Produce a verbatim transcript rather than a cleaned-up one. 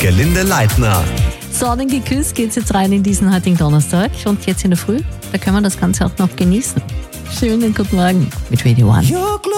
Gerlinde Leitner. Sonnengeküsst geht's jetzt rein in diesen heutigen Donnerstag. Und jetzt in der Früh, da können wir das Ganze auch noch genießen. Schönen guten Morgen mit Radio One.